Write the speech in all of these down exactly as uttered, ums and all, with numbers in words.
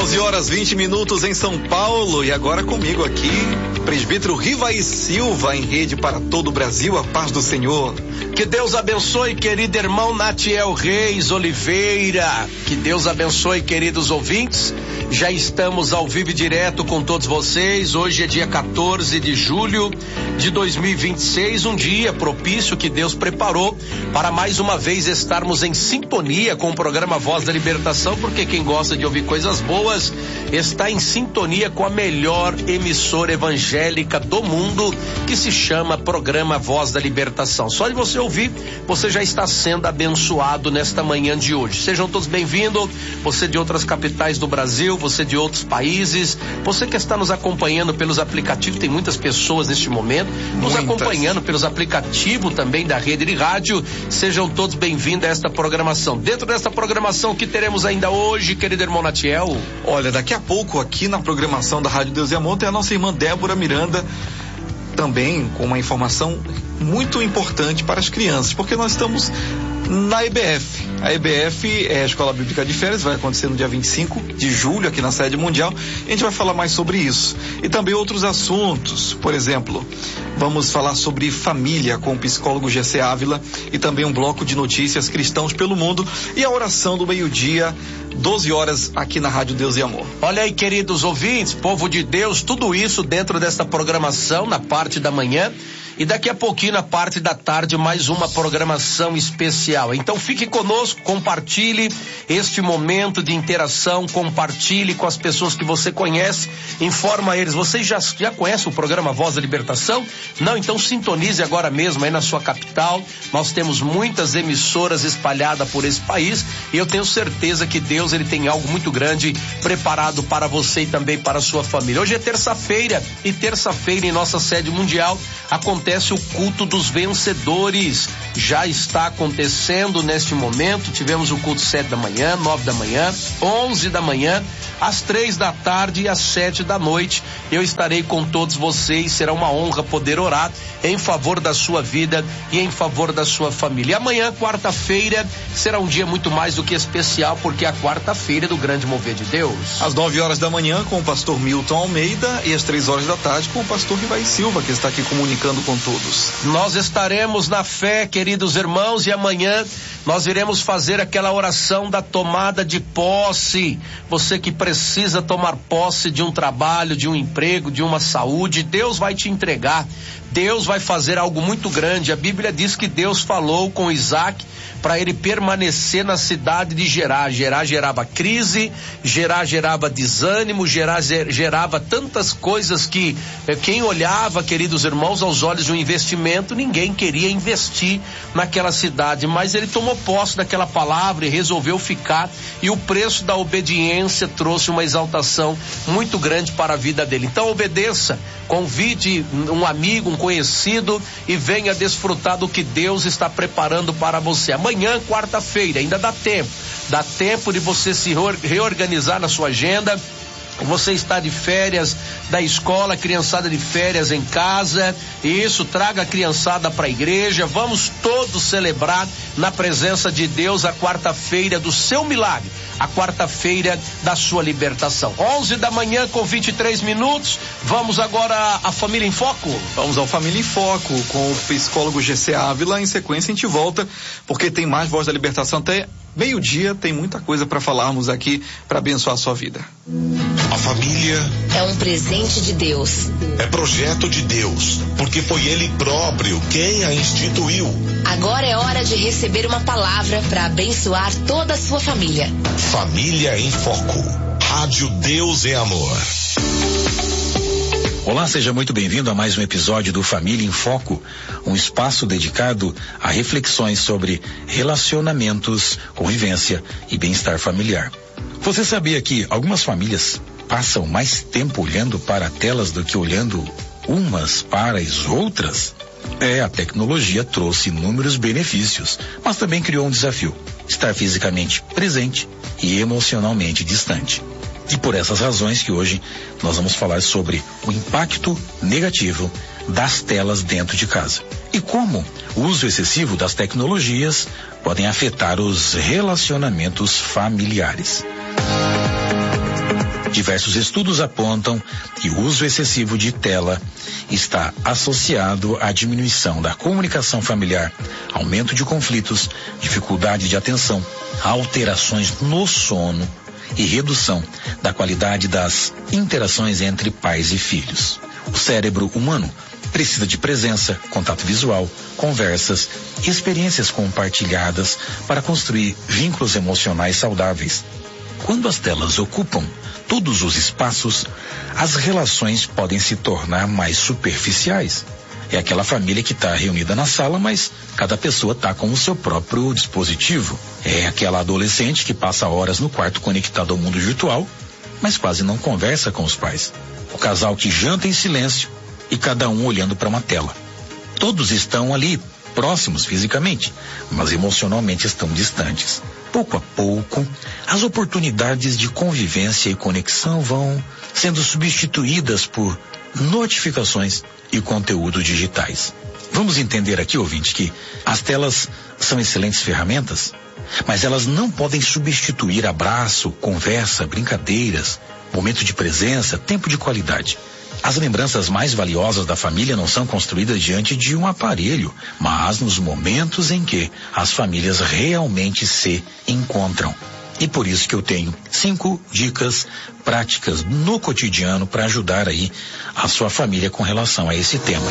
doze horas vinte minutos em São Paulo, e agora comigo aqui, presbítero Rivaí Silva, em rede para todo o Brasil. A paz do Senhor. Que Deus abençoe, querido irmão Natiel Reis Oliveira. Que Deus abençoe, queridos ouvintes. Já estamos ao vivo e direto com todos vocês. Hoje é dia quatorze de julho de dois mil e vinte e seis, um dia propício que Deus preparou para mais uma vez estarmos em sintonia com o programa Voz da Libertação, porque quem gosta de ouvir coisas boas está em sintonia com a melhor emissora evangélica do mundo, que se chama Programa Voz da Libertação. Só de você ouvir, você já está sendo abençoado nesta manhã de hoje. Sejam todos bem-vindos, você de outras capitais do Brasil, você de outros países, você que está nos acompanhando pelos aplicativos, tem muitas pessoas neste momento, nos muitas. acompanhando pelos aplicativos também da rede de rádio. Sejam todos bem-vindos a esta programação. Dentro desta programação, o que teremos ainda hoje, querido irmão Natiel? Olha, daqui a pouco aqui na programação da Rádio Deus e Amor tem a nossa irmã Débora Miranda, também com uma informação muito importante para as crianças, porque nós estamos na E B F. A E B F é a Escola Bíblica de Férias, vai acontecer no dia vinte e cinco de julho aqui na sede mundial. A gente vai falar mais sobre isso e também outros assuntos. Por exemplo, vamos falar sobre família com o psicólogo G C Ávila e também um bloco de notícias cristãos pelo mundo e a oração do meio-dia, doze horas aqui na Rádio Deus e Amor. Olha aí, queridos ouvintes, povo de Deus, tudo isso dentro desta programação na parte da manhã. E daqui a pouquinho, na parte da tarde, mais uma programação especial. Então fique conosco, compartilhe este momento de interação, compartilhe com as pessoas que você conhece, informa eles. Vocês já, já conhecem o programa Voz da Libertação? Não? Então sintonize agora mesmo aí na sua capital. Nós temos muitas emissoras espalhadas por esse país e eu tenho certeza que Deus ele tem algo muito grande preparado para você e também para a sua família. Hoje é terça-feira e terça-feira em nossa sede mundial acontece Acontece o culto dos vencedores. Já está acontecendo neste momento. Tivemos o culto sete da manhã, nove da manhã, onze da manhã, às três da tarde e às sete da noite. Eu estarei com todos vocês. Será uma honra poder orar em favor da sua vida e em favor da sua família. E amanhã, quarta-feira, será um dia muito mais do que especial, porque é a quarta-feira do grande mover de Deus. Às nove horas da manhã com o pastor Milton Almeida e às três horas da tarde com o pastor Rivaí Silva, que está aqui comunicando com todos. Nós estaremos na fé, queridos irmãos, e amanhã nós iremos fazer aquela oração da tomada de posse. Você que precisa tomar posse de um trabalho, de um emprego, de uma saúde, Deus vai te entregar. Deus vai fazer algo muito grande. A Bíblia diz que Deus falou com Isaac para ele permanecer na cidade de Gerar. Gerar gerava crise, Gerar gerava desânimo, Gerar gerava tantas coisas que quem olhava, queridos irmãos, aos olhos de um investimento, ninguém queria investir naquela cidade, mas ele tomou posse daquela palavra e resolveu ficar, e o preço da obediência trouxe uma exaltação muito grande para a vida dele. Então obedeça, convide um amigo, um conhecido e venha desfrutar do que Deus está preparando para você. Amanhã, quarta-feira, ainda dá tempo, dá tempo de você se reorganizar na sua agenda. Você está de férias da escola, criançada de férias em casa, isso, traga a criançada para a igreja, vamos todos celebrar na presença de Deus a quarta-feira do seu milagre, a quarta-feira da sua libertação. onze da manhã com vinte e três minutos, vamos agora à Família em Foco? Vamos ao Família em Foco com o psicólogo G C Ávila. Em sequência a gente volta, porque tem mais Voz da Libertação até meio-dia, tem muita coisa para falarmos aqui para abençoar a sua vida. A família é um presente de Deus. É projeto de Deus, porque foi Ele próprio quem a instituiu. Agora é hora de receber uma palavra para abençoar toda a sua família. Família em Foco. Rádio Deus e Amor. Olá, seja muito bem-vindo a mais um episódio do Família em Foco, um espaço dedicado a reflexões sobre relacionamentos, convivência e bem-estar familiar. Você sabia que algumas famílias passam mais tempo olhando para telas do que olhando umas para as outras? É, a tecnologia trouxe inúmeros benefícios, mas também criou um desafio: estar fisicamente presente e emocionalmente distante. E por essas razões que hoje nós vamos falar sobre o impacto negativo das telas dentro de casa e como o uso excessivo das tecnologias podem afetar os relacionamentos familiares. Diversos estudos apontam que o uso excessivo de tela está associado à diminuição da comunicação familiar, aumento de conflitos, dificuldade de atenção, alterações no sono e redução da qualidade das interações entre pais e filhos. O cérebro humano precisa de presença, contato visual, conversas, experiências compartilhadas para construir vínculos emocionais saudáveis. Quando as telas ocupam todos os espaços, as relações podem se tornar mais superficiais. É aquela família que está reunida na sala, mas cada pessoa está com o seu próprio dispositivo. É aquela adolescente que passa horas no quarto conectado ao mundo virtual, mas quase não conversa com os pais. O casal que janta em silêncio e cada um olhando para uma tela. Todos estão ali, próximos fisicamente, mas emocionalmente estão distantes. Pouco a pouco, as oportunidades de convivência e conexão vão sendo substituídas por notificações e conteúdo digitais. Vamos entender aqui, ouvinte, que as telas são excelentes ferramentas, mas elas não podem substituir abraço, conversa, brincadeiras, momento de presença, tempo de qualidade. As lembranças mais valiosas da família não são construídas diante de um aparelho, mas nos momentos em que as famílias realmente se encontram. E por isso que eu tenho cinco dicas práticas no cotidiano para ajudar aí a sua família com relação a esse tema.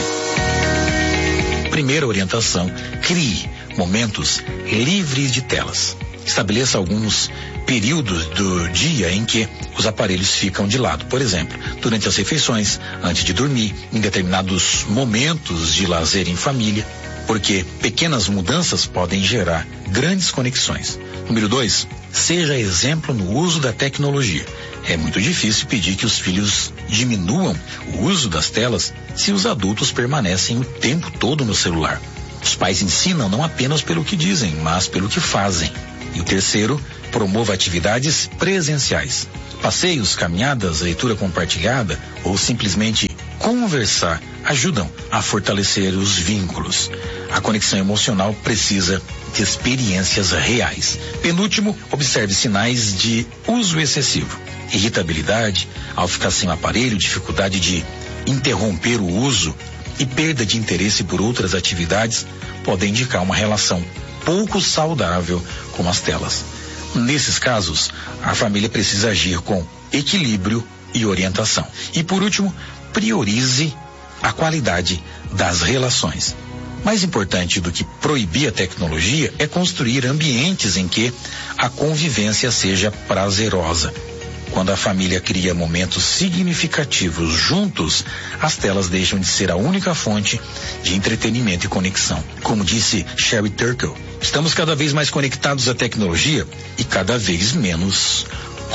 Primeira orientação: crie momentos livres de telas. Estabeleça alguns períodos do dia em que os aparelhos ficam de lado. Por exemplo, durante as refeições, antes de dormir, em determinados momentos de lazer em família, porque pequenas mudanças podem gerar grandes conexões. Número dois, seja exemplo no uso da tecnologia. É muito difícil pedir que os filhos diminuam o uso das telas se os adultos permanecem o tempo todo no celular. Os pais ensinam não apenas pelo que dizem, mas pelo que fazem. E o terceiro, promova atividades presenciais. Passeios, caminhadas, leitura compartilhada ou simplesmente conversar ajudam a fortalecer os vínculos. A conexão emocional precisa de experiências reais. Penúltimo, observe sinais de uso excessivo. Irritabilidade, ao ficar sem o aparelho, dificuldade de interromper o uso e perda de interesse por outras atividades podem indicar uma relação pouco saudável com as telas. Nesses casos, a família precisa agir com equilíbrio e orientação. E por último, priorize a qualidade das relações. Mais importante do que proibir a tecnologia é construir ambientes em que a convivência seja prazerosa. Quando a família cria momentos significativos juntos, as telas deixam de ser a única fonte de entretenimento e conexão. Como disse Sherry Turkle, estamos cada vez mais conectados à tecnologia e cada vez menos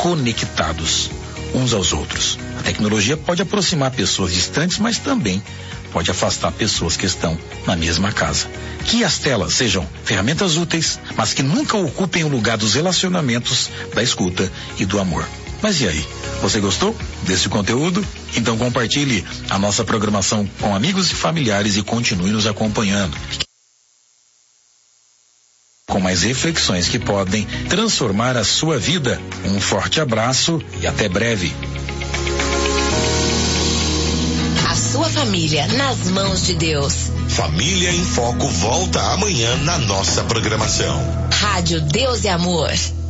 conectados uns aos outros. A tecnologia pode aproximar pessoas distantes, mas também pode afastar pessoas que estão na mesma casa. Que as telas sejam ferramentas úteis, mas que nunca ocupem o lugar dos relacionamentos, da escuta e do amor. Mas e aí? Você gostou desse conteúdo? Então compartilhe a nossa programação com amigos e familiares e continue nos acompanhando com mais reflexões que podem transformar a sua vida. Um forte abraço e até breve. A sua família nas mãos de Deus. Família em Foco volta amanhã na nossa programação. Rádio Deus e Amor.